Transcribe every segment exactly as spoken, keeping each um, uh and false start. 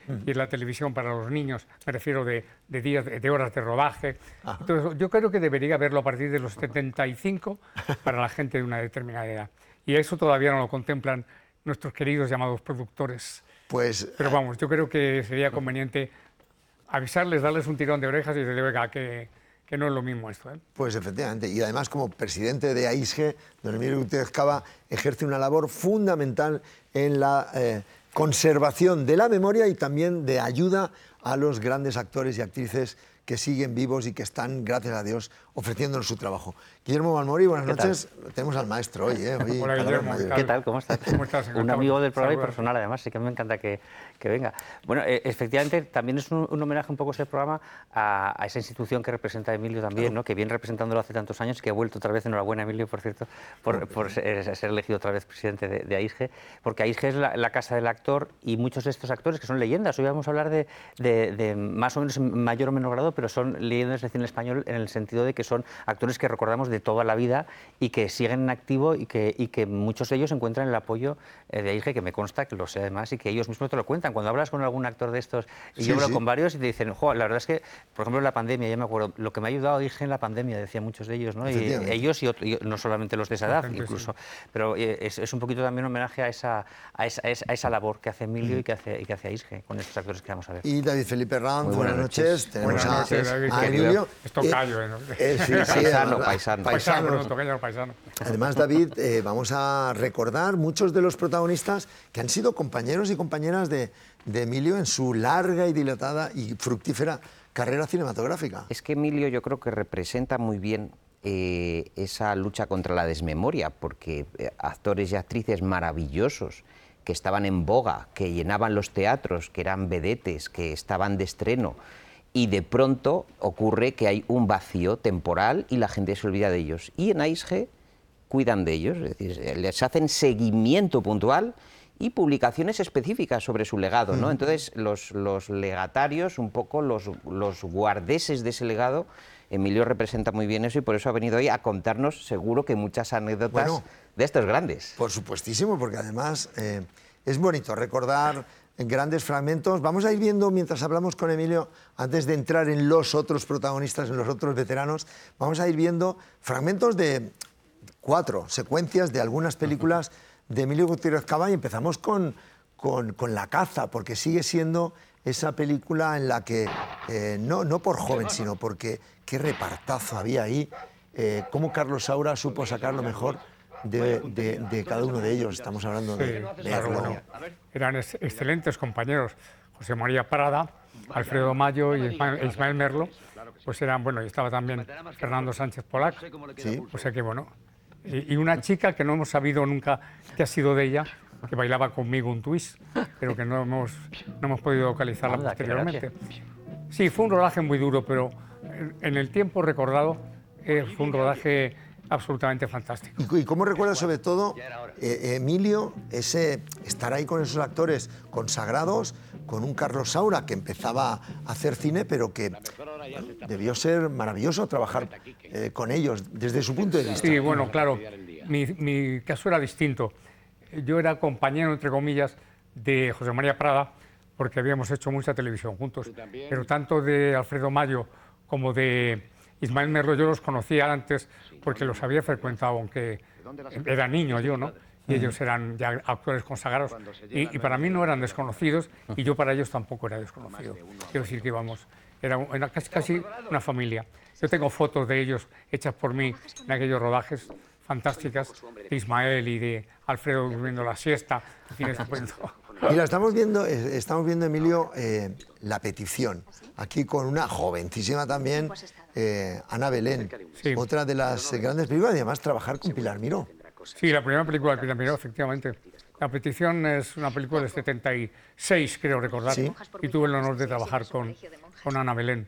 uh-huh. y en la televisión para los niños, me refiero de, de días, de, de horas de rodaje. Uh-huh. Entonces, yo creo que debería verlo a partir de los setenta y cinco para la gente de una determinada edad. Y eso todavía no lo contemplan nuestros queridos llamados productores. Pues, Pero vamos, yo creo que sería conveniente avisarles, darles un tirón de orejas y decirles, venga, que, que no es lo mismo esto, ¿eh? Pues efectivamente, y además como presidente de A I S G, don Emilio Gutiérrez Cava ejerce una labor fundamental en la eh, conservación de la memoria y también de ayuda a los grandes actores y actrices que siguen vivos y que están, gracias a Dios, ofreciéndonos su trabajo. Guillermo Balmori, buenas noches. Tal? Tenemos al maestro hoy, ¿eh? Hoy, Hola, Guillermo. ¿Qué tal? ¿Qué tal? ¿Cómo estás? ¿Cómo estás? Un amigo del programa y personal, además, sí que me encanta que, que venga. Bueno, eh, efectivamente, también es un, un homenaje un poco ese programa a, a esa institución que representa Emilio también, claro. ¿no? Que viene representándolo hace tantos años, que ha vuelto otra vez, enhorabuena, Emilio, por cierto, por, por ser, ser elegido otra vez presidente de, de A I S G, porque A I S G es la, la casa del actor y muchos de estos actores que son leyendas. Hoy vamos a hablar de, de, de más o menos en mayor o menor grado, pero son leyendas del cine español en el sentido de que son actores que recordamos de toda la vida y que siguen en activo y que, y que muchos de ellos encuentran el apoyo de A I S G, que me consta que lo sé además y que ellos mismos te lo cuentan. Cuando hablas con algún actor de estos, y sí, yo hablo sí. con varios y te dicen, jo, la verdad es que, por ejemplo, en la pandemia, ya me acuerdo, lo que me ha ayudado a A I S G en la pandemia, decían muchos de ellos, ¿no? Y ellos y, otro, y no solamente los de esa edad, gente, incluso, sí. pero es, es un poquito también un homenaje a esa, a esa, a esa labor que hace Emilio mm. y, que hace, y que hace A I S G con estos actores que vamos a ver. Y David Felipe Ranz, buenas, buenas noches. noches. Tenemos buenas a, noches, David, a Emilio. Esto callo, ¿eh? Eh, sí, sí, paisano, paisano. Paisano, no, tocayo, paisano. Además, David, eh, vamos a recordar muchos de los protagonistas que han sido compañeros y compañeras de, de Emilio en su larga y dilatada y fructífera carrera cinematográfica. Es que Emilio yo creo que representa muy bien eh, esa lucha contra la desmemoria, porque eh, actores y actrices maravillosos que estaban en boga, que llenaban los teatros, que eran vedetes, que estaban de estreno, y de pronto ocurre que hay un vacío temporal y la gente se olvida de ellos. Y en A I S G cuidan de ellos, es decir, les hacen seguimiento puntual y publicaciones específicas sobre su legado, ¿no? Entonces, los, los legatarios, un poco los, los guardeses de ese legado, Emilio representa muy bien eso y por eso ha venido hoy a contarnos, seguro que muchas anécdotas bueno, de estos grandes. Por supuestísimo, porque además eh, es bonito recordar en grandes fragmentos. Vamos a ir viendo, mientras hablamos con Emilio, antes de entrar en los otros protagonistas, en los otros veteranos, vamos a ir viendo fragmentos de cuatro secuencias de algunas películas de Emilio Gutiérrez Cava y empezamos con, con, con La caza, porque sigue siendo esa película en la que, eh, no, no por joven, sino porque qué repartazo había ahí, eh, cómo Carlos Saura supo sacar lo mejor De, de, de cada uno de ellos. Estamos hablando sí, de claro, bueno, eran ex excelentes compañeros. José María Prada, Alfredo Mayo y Ismael, Ismael Merlo, pues eran, bueno, y estaba también Fernando Sánchez Polac, sí. O sea que bueno, y, y una chica que no hemos sabido nunca qué ha sido de ella, que bailaba conmigo un twist, pero que no hemos, no hemos podido localizarla Anda, posteriormente. Sí, fue un rodaje muy duro, pero en el tiempo recordado eh, fue un rodaje absolutamente fantástico. ¿Y, y cómo recuerdas sobre todo, eh, Emilio, ese estar ahí con esos actores consagrados, con un Carlos Saura que empezaba a hacer cine, pero que bueno, debió ser maravilloso trabajar eh, con ellos desde su punto de vista? Sí, bueno, claro, mi, mi caso era distinto. Yo era compañero, entre comillas, de José María Prada, porque habíamos hecho mucha televisión juntos, pero tanto de Alfredo Mayo como de Ismael Merlo yo los conocía antes porque los había frecuentado, aunque era niño yo, ¿no? Y ellos eran ya actores consagrados y, y para mí no eran desconocidos y yo para ellos tampoco era desconocido. Quiero decir que íbamos, era, era casi, casi una familia. Yo tengo fotos de ellos hechas por mí en aquellos rodajes fantásticas de Ismael y de Alfredo durmiendo la siesta. En fin, estupendo. Mira, estamos viendo, estamos viendo, Emilio, eh, La petición, aquí con una jovencísima también, eh, Ana Belén, sí. Otra de las grandes películas, y además trabajar con Pilar Miró. Sí, la primera película de Pilar Miró, efectivamente. La petición es una película del setenta y seis, creo recordar, ¿sí? Y tuve el honor de trabajar con, con Ana Belén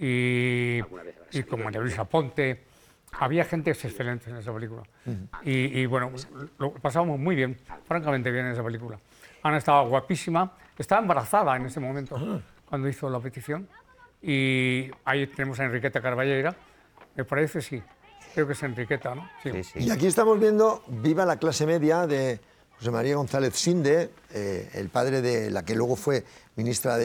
y, y con María Luisa Ponte. Había gente excelente en esa película. Uh-huh. y, y bueno, lo pasábamos muy bien, francamente bien en esa película. Ana estaba guapísima, estaba embarazada en ese momento, uh-huh. cuando hizo La petición. Y ahí tenemos a Enriqueta Carballera, me parece, sí, creo que es Enriqueta, ¿no? Sí. Sí, sí. Y aquí estamos viendo Viva la clase media de José María González Sinde, eh, el padre de la que luego fue ministra de